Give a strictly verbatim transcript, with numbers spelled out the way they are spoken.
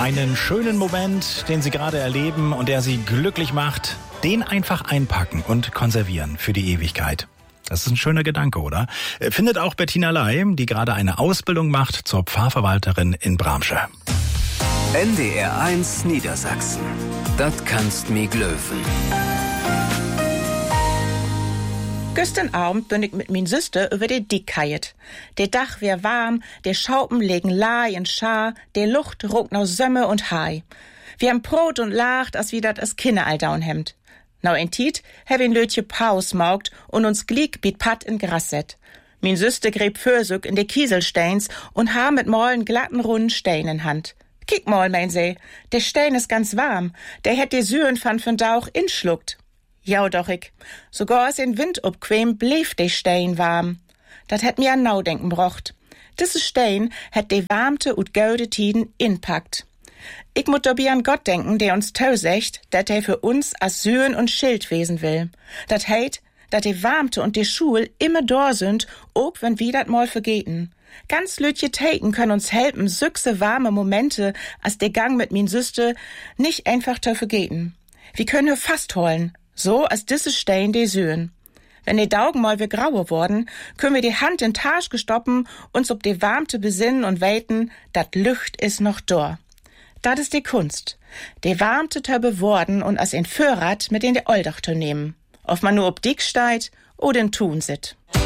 Einen schönen Moment, den Sie gerade erleben und der Sie glücklich macht, den einfach einpacken und konservieren für die Ewigkeit. Das ist ein schöner Gedanke, oder? Findet auch Bettina Ley, die gerade eine Ausbildung macht zur Pfarrverwalterin in Bramsche. N D R eins Niedersachsen. Das kannst mi glöwen. Gestern Abend bin ich mit min Süster über de Dick kajet. Der Dach wär warm, der Schaupen legen Lai und Schar, der Luft roch nach Sömme und Hai. Wir haben Brot und lacht, als wie dat as Kinder all down hemmt. Nau in Tiet hab ein Lötje Paus maugt und uns gliek biet Pat in Gras set. Min Süster gräb Försück in de Kieselsteins und ha mit mollen glatten runden Stein in Hand. Kick mal, mein See, der Stein ist ganz warm, der hätt die Süren van von Dauch inschluckt. Ja, doch ich. Sogar als in Wind obquem blieb de Stein warm. Dat hätt mir an Naudenken brocht. Diese Stein hätt de warmte und gaude Tiden inpackt. Ich mut dabei an Gott denken, der uns tausecht, dat er für uns as Süren und Schild wesen will. Dat heit, dat de warmte und de Schul immer da sind, ob wenn wir dat mal vergeten. Ganz lütje Taten können uns helfen, süchse warme Momente, as de Gang mit min Süste nicht einfach zu vergeten. Wir können wir fast holen. So als disse Stein de Söhn. Wenn die Daugen mal wir graue worden, können wir die Hand in Tasch gestoppen, uns ob die Warmte besinnen und weiten, dat Lücht is noch da. Dat is die Kunst. Die Warmte te beworden und as in Vorrat mit in de Oldach zu nehmen. Ob man nur ob dick steit oder in Tun sit.